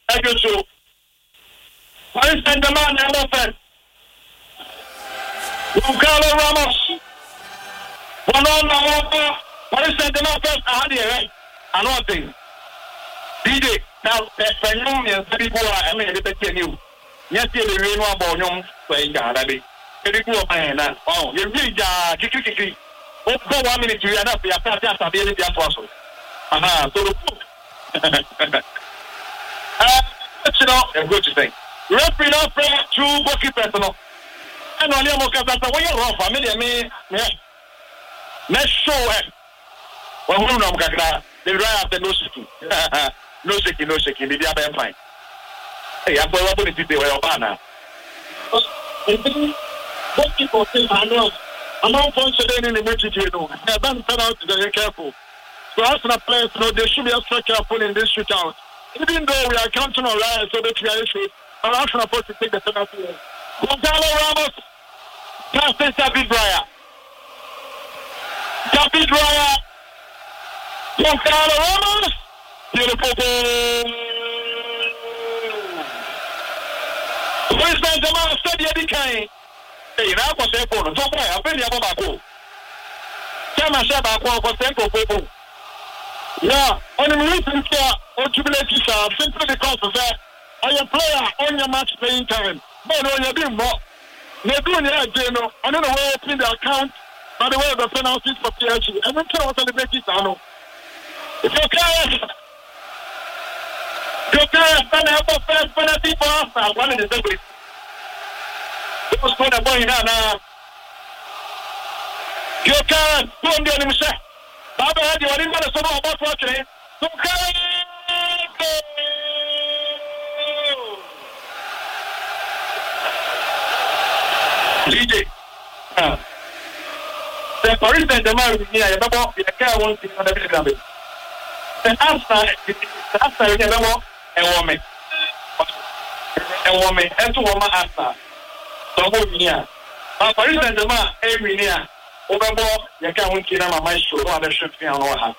I do so. For instance, the man never said, Carlos Ramos. One on for instance, the man first, I had it right. Another thing. DJ, now, Penyon and people are, I mean, they you. Yes, you really want Bonyum, playing Garabi. People are, oh, you're really, kiki. Oh, 1 minute, you are not the ability of possible. So the you know, a good thing. Referee now play two goalkeepers, no. And only more because when you're off, family, me, let's show it. Well, who knows, they right after no shaking. No shaking, they are fine. Hey, I'm going to put it away your banner. What people say, I know. I'm not functioning in the emergency, you know. I've been turned out to be careful. So, Arsenal players, you know, they should be extra careful in this shootout. Even though we are counting on Ryan, so that we are issued, but Arsenal supposed to take the penalty. Gonzalo Ramos, passes David Raya. David Raya, Gonzalo Ramos, beautiful goal. Where's Benzema? Steady Eddie Kane. Hey, now what's the phone? Don't worry, I've been here for my goal. Tell my share back one for Senko. Yeah, on the recent here, on jubilation, simply because of that, are you player on your match playing time? But when you're doing more, they're doing it again. I don't know where opening the account, by the way, the penalties for PSG. I don't care what celebrities I know. It's okay. It's okay. Stand up for first penalty for us. One in the second. It was going to boy now. You can go on the enemy set. Baba had you didn't want to know about watching it. DJ. The Paris Saint-Germain here, you know, the car won't be on the ground. The answer, you know, a woman, and two woman answer. So, here. Paris Saint-Germain, every year. Overall, you can't kill my mind. So, what the ship here on her.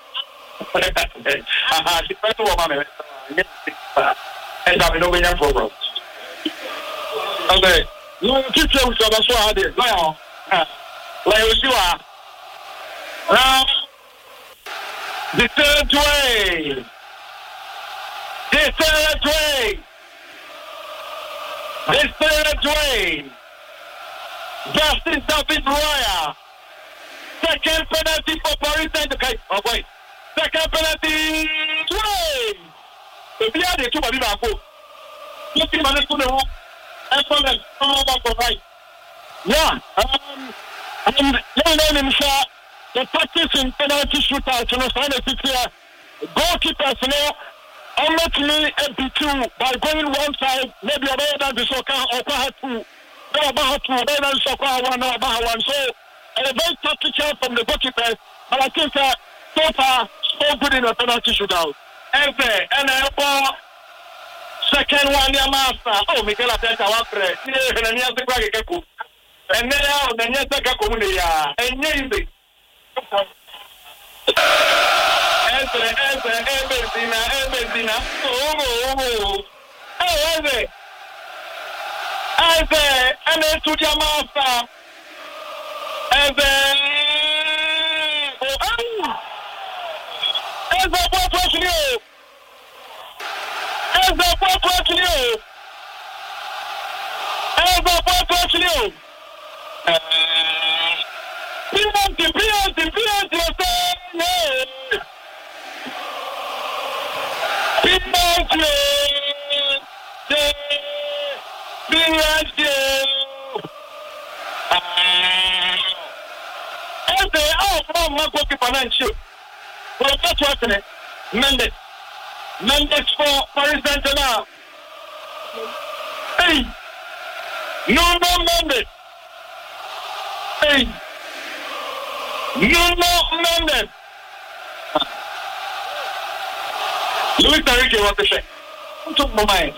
She put to a woman and have no way program. Okay, no teacher was so hard. Like you are. Now, the third way. Justin David Raya. Second penalty for Paris Saint-Germain. Oh, wait. Second penalty. The beer they took a little. 50 minutes to the home. Excellent. Come over for right. Yeah. The practice in penalty shootout, you know, goalkeepers, you know, I'm not me MP2 by going one side, maybe about the soccer or two. No, about two, then soccer one. So, a very tactical from the goalkeepers, but I think so far, so good in the penalty shootout. And second one, your master. Oh, Miguel Ateta, one prayer. And then the Quack. And now, the Nyaka Comunia. And Yazy. Embezina. Oh, and then to your master. And then, as a question, Mendes for Paris Saint-Germain. Hey, no Mendes. Hey, no Mendes. Luis Enrique was the check. Who took my mind?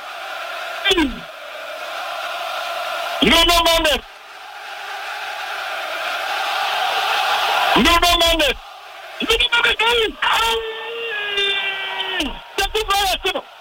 No Mendes. No Mendes.